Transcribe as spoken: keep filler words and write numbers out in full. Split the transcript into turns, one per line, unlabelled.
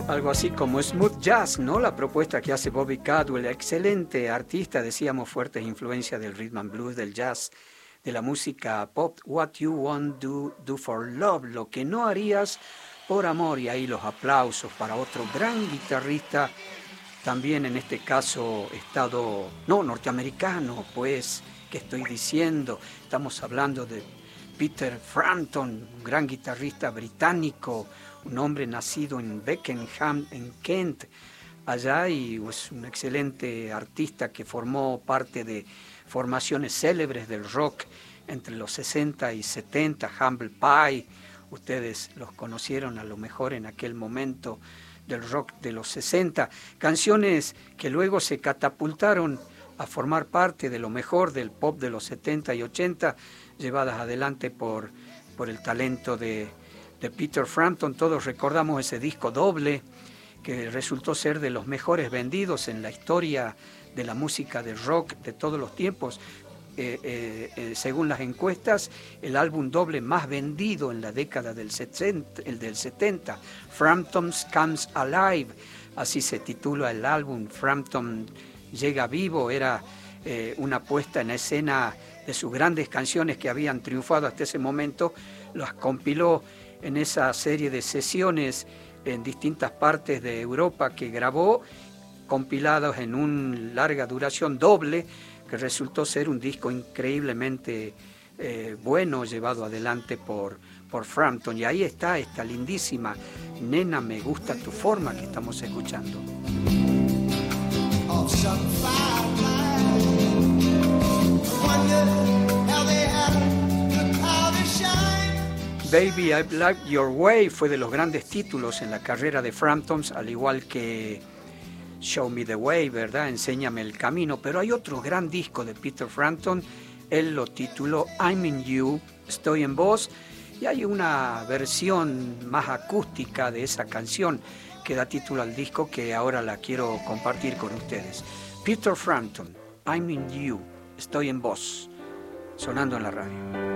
Algo así como smooth jazz, ¿no? La propuesta que hace Bobby Caldwell, excelente artista, decíamos, fuertes influencias del rhythm and blues, del jazz, de la música pop. What you won't do, do for love, lo que no harías por amor. Y ahí los aplausos para otro gran guitarrista, también en este caso estado, no, norteamericano, pues, ¿qué estoy diciendo? Estamos hablando de Peter Frampton, un gran guitarrista británico, un hombre nacido en Beckenham, en Kent, allá, y es un excelente artista que formó parte de formaciones célebres del rock entre los sesenta y setenta, Humble Pie, ustedes los conocieron a lo mejor en aquel momento del rock de los sesenta, canciones que luego se catapultaron a formar parte de lo mejor del pop de los setenta y ochenta, llevadas adelante por, por el talento de, de Peter Frampton. Todos recordamos ese disco doble que resultó ser de los mejores vendidos en la historia de la música de rock de todos los tiempos. Eh, eh, eh, según las encuestas, el álbum doble más vendido en la década del setenta, el del setenta, Frampton Comes Alive, así se titula el álbum. Frampton llega vivo, era eh, una puesta en escena de sus grandes canciones que habían triunfado hasta ese momento, las compiló en esa serie de sesiones en distintas partes de Europa que grabó, compilados en una larga duración doble, que resultó ser un disco increíblemente eh, bueno, llevado adelante por, por Frampton. Y ahí está esta lindísima Nena, me gusta tu forma, que estamos escuchando. Baby, I Like Your Way fue de los grandes títulos en la carrera de Frampton, al igual que Show Me the Way, ¿verdad? Enséñame el camino. Pero hay otro gran disco de Peter Frampton, él lo tituló I'm in You, Estoy en Vos, y hay una versión más acústica de esa canción que da título al disco, que ahora la quiero compartir con ustedes. Peter Frampton, I'm in You, Estoy en Vos, sonando en la radio.